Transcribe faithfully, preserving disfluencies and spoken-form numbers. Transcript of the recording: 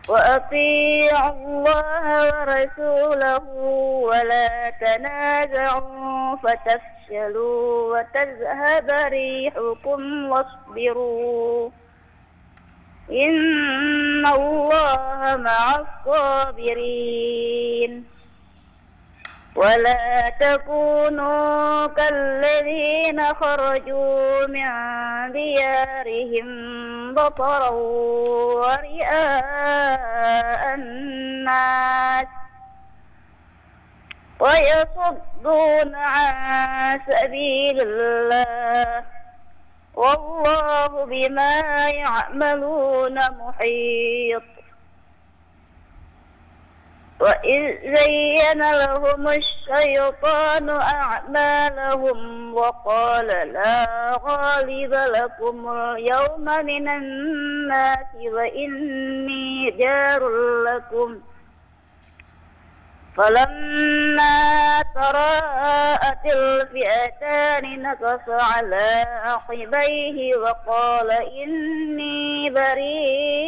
وأطيعوا الله ورسوله ولا تنازعوا فتفشلوا وتذهب ريحكم واصبروا إن الله مع الصابرين. ولا تكونوا كالذين خرجوا من ديارهم بطرا ورئاء الناس ويصدون عن سبيل الله والله بما يعملون محيط. وإذ زين لهم الشيطان أعمالهم وقال لا غالب لكم اليوم من الناس وإني جار لكم فلما تراءت الفئتان نكص على عقبيه وقال إني بريء